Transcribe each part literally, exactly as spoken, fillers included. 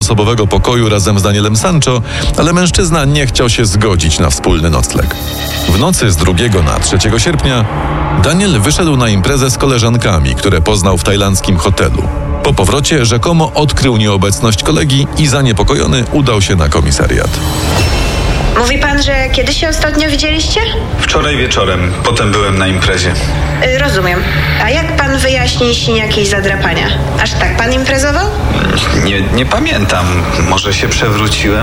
czteroosobowego pokoju razem z Danielem Sancho, ale mężczyzna nie chciał się zgodzić na wspólny nocleg. W nocy z drugiego na trzeciego sierpnia Daniel wyszedł na imprezę z koleżankami, które poznał w tajlandzkim hotelu. Po powrocie rzekomo odkrył nieobecność kolegi i zaniepokojony udał się na komisariat. Mówi pan, że kiedy się ostatnio widzieliście? Wczoraj wieczorem, potem byłem na imprezie. Yy, rozumiem. A jak pan wyjaśni siniaki i zadrapania? Aż tak pan imprezował? Nie, nie pamiętam. Może się przewróciłem?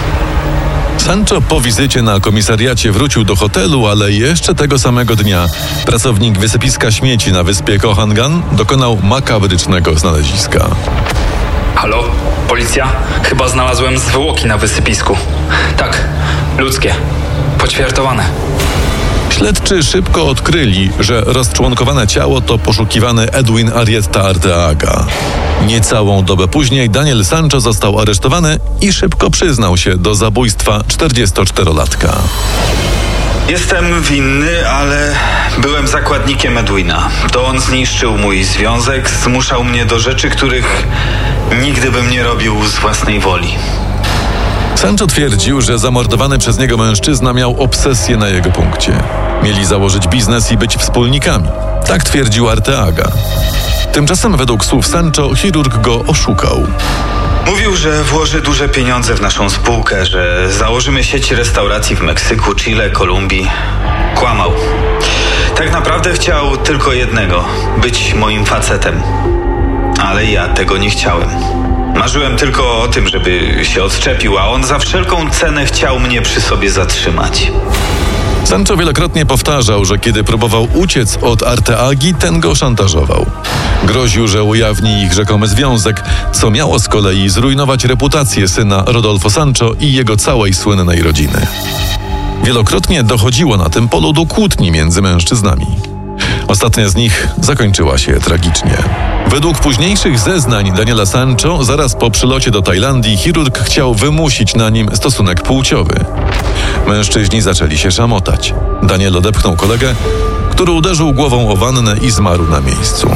Sancho po wizycie na komisariacie wrócił do hotelu, ale jeszcze tego samego dnia pracownik wysypiska śmieci na wyspie Koh Phangan dokonał makabrycznego znaleziska. Halo? Policja? Chyba znalazłem zwłoki na wysypisku. Tak, ludzkie. Poćwiartowane. Śledczy szybko odkryli, że rozczłonkowane ciało to poszukiwany Edwin Arrieta Arteaga. Niecałą dobę później Daniel Sancho został aresztowany i szybko przyznał się do zabójstwa czterdziestoczterolatka. Jestem winny, ale byłem zakładnikiem Edwina. To on zniszczył mój związek, zmuszał mnie do rzeczy, których nigdy bym nie robił z własnej woli. Sancho twierdził, że zamordowany przez niego mężczyzna miał obsesję na jego punkcie. Mieli założyć biznes i być wspólnikami. Tak twierdził Arteaga. Tymczasem według słów Sancho chirurg go oszukał. Mówił, że włoży duże pieniądze w naszą spółkę, że założymy sieć restauracji w Meksyku, Chile, Kolumbii. Kłamał. Tak naprawdę chciał tylko jednego – być moim facetem. Ale ja tego nie chciałem. Marzyłem tylko o tym, żeby się odczepił, a on za wszelką cenę chciał mnie przy sobie zatrzymać. Sancho wielokrotnie powtarzał, że kiedy próbował uciec od Arteagi, ten go szantażował. Groził, że ujawni ich rzekomy związek, co miało z kolei zrujnować reputację syna Rodolfo Sancho i jego całej słynnej rodziny. Wielokrotnie dochodziło na tym polu do kłótni między mężczyznami. Ostatnia z nich zakończyła się tragicznie. Według późniejszych zeznań Daniela Sancho, zaraz po przylocie do Tajlandii, chirurg chciał wymusić na nim stosunek płciowy. Mężczyźni zaczęli się szamotać. Daniel odepchnął kolegę, który uderzył głową o wannę i zmarł na miejscu.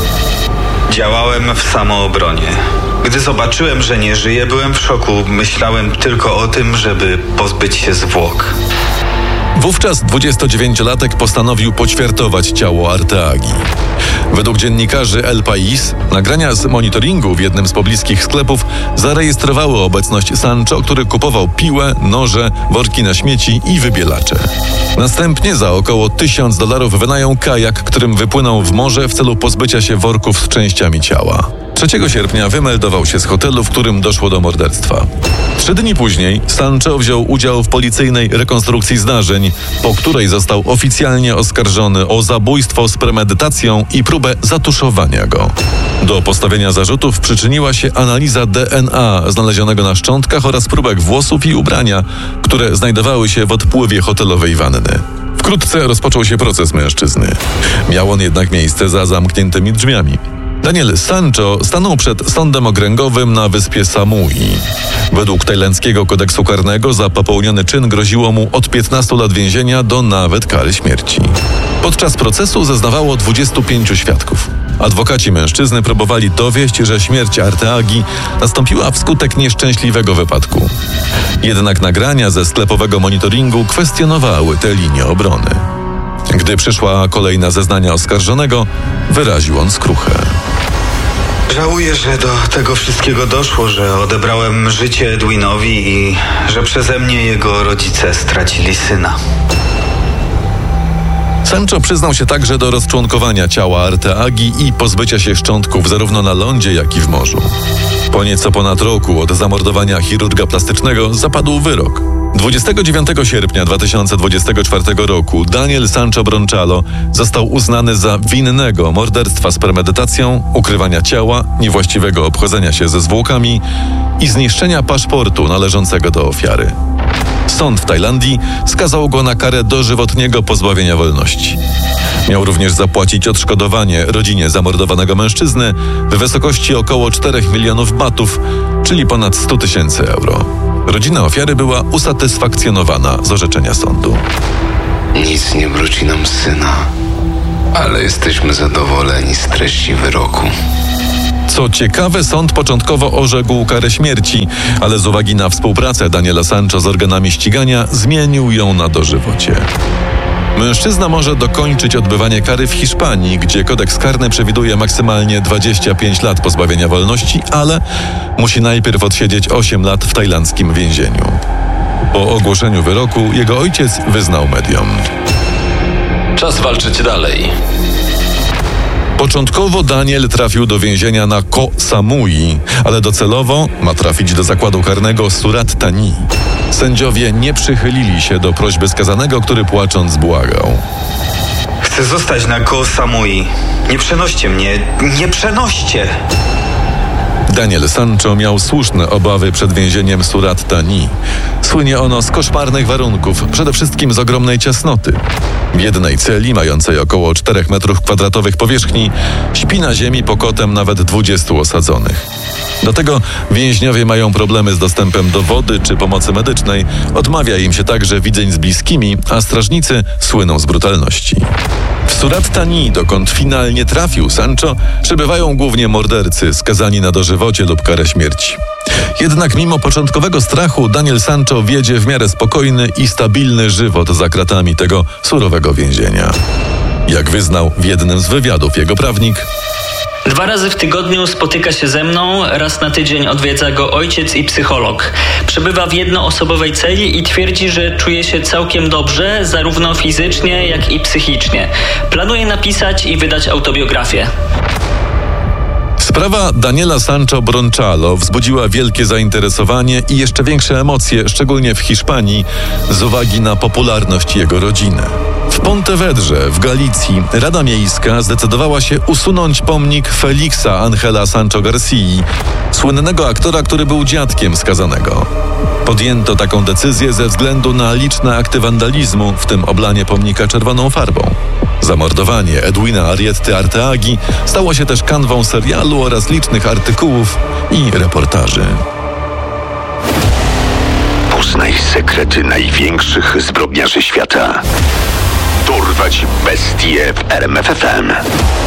Działałem w samoobronie. Gdy zobaczyłem, że nie żyje, byłem w szoku. Myślałem tylko o tym, żeby pozbyć się zwłok. Wówczas dwudziestodziewięciolatek postanowił poćwiartować ciało Arteagi. Według dziennikarzy El País nagrania z monitoringu w jednym z pobliskich sklepów zarejestrowały obecność Sancho, który kupował piłę, noże, worki na śmieci i wybielacze. Następnie za około tysiąc dolarów wynajął kajak, którym wypłynął w morze w celu pozbycia się worków z częściami ciała. trzeciego sierpnia wymeldował się z hotelu, w którym doszło do morderstwa. Trzy dni później Sancho wziął udział w policyjnej rekonstrukcji zdarzeń, po której został oficjalnie oskarżony o zabójstwo z premedytacją i próbę zatuszowania go. Do postawienia zarzutów przyczyniła się analiza D N A znalezionego na szczątkach oraz próbek włosów i ubrania, które znajdowały się w odpływie hotelowej wanny. Wkrótce rozpoczął się proces mężczyzny. Miał on jednak miejsce za zamkniętymi drzwiami. Daniel Sancho stanął przed sądem okręgowym na wyspie Samui. Według tajlandzkiego kodeksu karnego za popełniony czyn groziło mu od piętnastu lat więzienia do nawet kary śmierci. Podczas procesu zeznawało dwudziestu pięciu świadków. Adwokaci mężczyzny próbowali dowieść, że śmierć Arteagi nastąpiła wskutek nieszczęśliwego wypadku. Jednak nagrania ze sklepowego monitoringu kwestionowały tę linię obrony. Gdy przyszła kolej na zeznania oskarżonego, wyraził on skruchę. Żałuję, że do tego wszystkiego doszło, że odebrałem życie Edwinowi i że przeze mnie jego rodzice stracili syna. Sancho przyznał się także do rozczłonkowania ciała Arteagi i pozbycia się szczątków zarówno na lądzie, jak i w morzu. Po nieco ponad roku od zamordowania chirurga plastycznego zapadł wyrok. dwudziestego dziewiątego sierpnia dwa tysiące dwudziestego czwartego roku Daniel Sancho Bronchalo został uznany za winnego morderstwa z premedytacją, ukrywania ciała, niewłaściwego obchodzenia się ze zwłokami i zniszczenia paszportu należącego do ofiary. Sąd w Tajlandii skazał go na karę dożywotniego pozbawienia wolności. Miał również zapłacić odszkodowanie rodzinie zamordowanego mężczyzny w wysokości około czterech milionów batów, czyli ponad stu tysięcy euro. Rodzina ofiary była usatysfakcjonowana z orzeczenia sądu. Nic nie wróci nam syna, ale jesteśmy zadowoleni z treści wyroku. Co ciekawe, sąd początkowo orzekł karę śmierci, ale z uwagi na współpracę Daniela Sancho z organami ścigania zmienił ją na dożywocie. Mężczyzna może dokończyć odbywanie kary w Hiszpanii, gdzie kodeks karny przewiduje maksymalnie dwadzieścia pięć lat pozbawienia wolności, ale musi najpierw odsiedzieć osiem lat w tajlandzkim więzieniu. Po ogłoszeniu wyroku jego ojciec wyznał mediom: Czas walczyć dalej. Początkowo Daniel trafił do więzienia na Koh Samui, ale docelowo ma trafić do zakładu karnego Surat Thani. Sędziowie nie przychylili się do prośby skazanego, który płacząc błagał: Chcę zostać na Koh Samui. Nie przenoście mnie, nie przenoście! Daniel Sancho miał słuszne obawy przed więzieniem Surat Thani. Słynie ono z koszmarnych warunków, przede wszystkim z ogromnej ciasnoty. W jednej celi, mającej około czterech metrów kwadratowych powierzchni, śpi na ziemi pokotem nawet dwudziestu osadzonych. Do tego więźniowie mają problemy z dostępem do wody czy pomocy medycznej, odmawia im się także widzeń z bliskimi, a strażnicy słyną z brutalności. W Surat Thani, dokąd finalnie trafił Sancho, przebywają głównie mordercy skazani na dożywocie lub karę śmierci. Jednak mimo początkowego strachu Daniel Sancho wiedzie w miarę spokojny i stabilny żywot za kratami tego surowego więzienia. Jak wyznał w jednym z wywiadów jego prawnik: Dwa razy w tygodniu spotyka się ze mną, raz na tydzień odwiedza go ojciec i psycholog. Przebywa w jednoosobowej celi i twierdzi, że czuje się całkiem dobrze, zarówno fizycznie, jak i psychicznie. Planuje napisać i wydać autobiografię. Sprawa Daniela Sancho Bronchalo wzbudziła wielkie zainteresowanie i jeszcze większe emocje, szczególnie w Hiszpanii, z uwagi na popularność jego rodziny. W Pontevedrze w Galicji Rada Miejska zdecydowała się usunąć pomnik Felixa Angela Sancho Garcii, słynnego aktora, który był dziadkiem skazanego. Podjęto taką decyzję ze względu na liczne akty wandalizmu, w tym oblanie pomnika czerwoną farbą. Zamordowanie Edwina Arrietty Arteagi stało się też kanwą serialu oraz licznych artykułów i reportaży. Poznaj sekrety największych zbrodniarzy świata. Dorwać bestie w R M F F M.